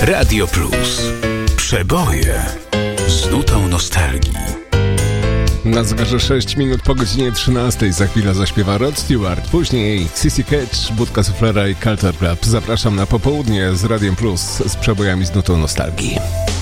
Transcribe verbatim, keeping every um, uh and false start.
Radio Plus. Przeboje z nutą nostalgii. Na zegarze sześć minut po godzinie trzynastej. Za chwilę zaśpiewa Rod Stewart. Później Sissy Catch, Budka Suflera i Culture Club. Zapraszam na popołudnie z Radiem Plus z przebojami z nutą nostalgii.